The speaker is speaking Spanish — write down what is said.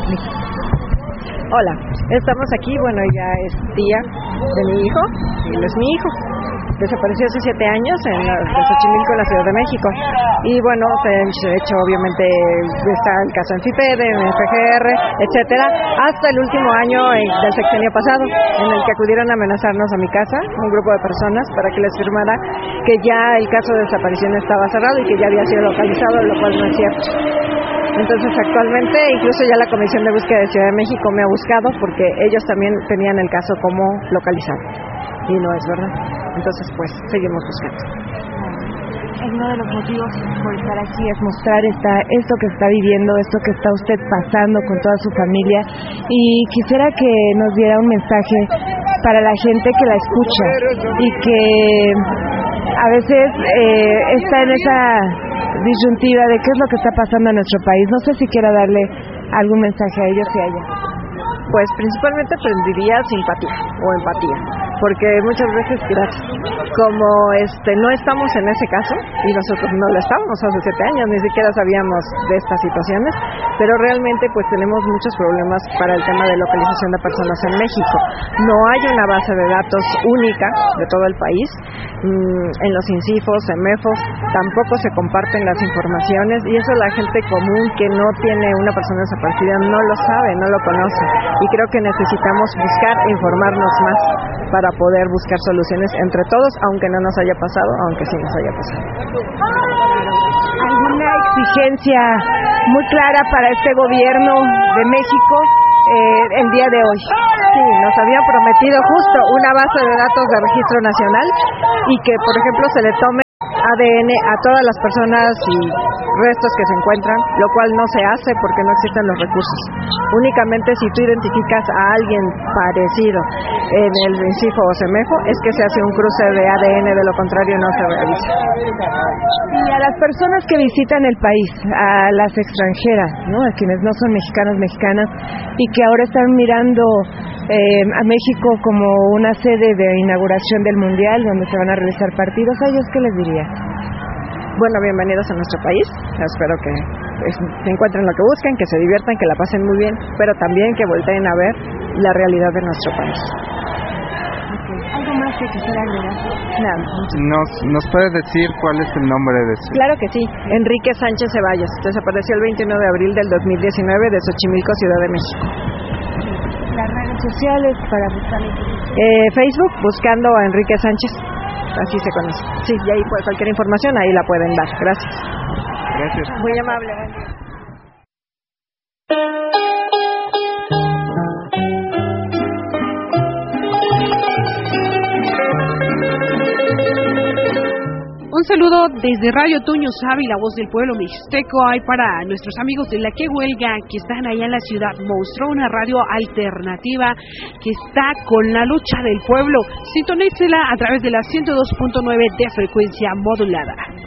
Hola, estamos aquí, bueno, ella es tía de mi hijo, y él es mi hijo. Desapareció hace 7 años en Xochimilco, en la Ciudad de México. Y bueno, se ha hecho, obviamente, está el caso en FIPED, en FGR, etcétera, hasta el último año del sexenio pasado, en el que acudieron a amenazarnos a mi casa, un grupo de personas, para que les firmara que ya el caso de desaparición estaba cerrado y que ya había sido localizado, lo cual no es cierto. Entonces, actualmente, incluso ya la Comisión de Búsqueda de Ciudad de México me ha buscado porque ellos también tenían el caso como localizado. Y no es verdad. Entonces, pues, seguimos buscando. Uno de los motivos por estar aquí es mostrar esto que está viviendo, esto que está usted pasando con toda su familia. Y quisiera que nos diera un mensaje para la gente que la escucha y que a veces está en esa disyuntiva de qué es lo que está pasando en nuestro país. No sé si quiera darle algún mensaje a ellos y a ella. Pues principalmente diría simpatía o empatía, porque muchas veces, como no estamos en ese caso, y nosotros no lo estábamos hace 7 años, ni siquiera sabíamos de estas situaciones, pero realmente pues tenemos muchos problemas para el tema de localización de personas en México. No hay una base de datos única de todo el país, en los INCIFOS, MEFOS, tampoco se comparten las informaciones, y eso la gente común que no tiene una persona desaparecida no lo sabe, no lo conoce. Y creo que necesitamos buscar e informarnos más para poder buscar soluciones entre todos, aunque no nos haya pasado, aunque sí nos haya pasado. ¿Alguna exigencia muy clara para este gobierno de México el día de hoy? Sí, nos habían prometido justo una base de datos de registro nacional y que, por ejemplo, se le tome ADN a todas las personas y restos que se encuentran, lo cual no se hace porque no existen los recursos. Únicamente si tú identificas a alguien parecido en el INCIFO o CEMEFO es que se hace un cruce de ADN, de lo contrario no se realiza. Y a las personas que visitan el país, a las extranjeras, ¿no? A quienes no son mexicanos, mexicanas, y que ahora están mirando a México como una sede de inauguración del Mundial, donde se van a realizar partidos, ¿a ellos qué les diría? Bueno, bienvenidos a nuestro país. Espero que se encuentren lo que busquen, que se diviertan, que la pasen muy bien, pero también que volteen a ver la realidad de nuestro país. ¿Algo más que quisiera agregar? Nada. ¿Nos puede decir cuál es el nombre de su? Claro que sí, Enrique Sánchez Ceballos. Desapareció el 21 de abril del 2019 de Xochimilco, Ciudad de México. Las redes sociales para buscarlo. Facebook, buscando a Enrique Sánchez. Así se conoce. Sí, y ahí cualquier información ahí la pueden dar. Gracias. Gracias. Muy amable. Buen día. Un saludo desde Radio Toño Savi, la voz del pueblo mixteco. Hay para nuestros amigos de La Que Huelga, que están allá en la ciudad Monstruo, una radio alternativa que está con la lucha del pueblo. Sintonícela a través de la 102.9 de frecuencia modulada.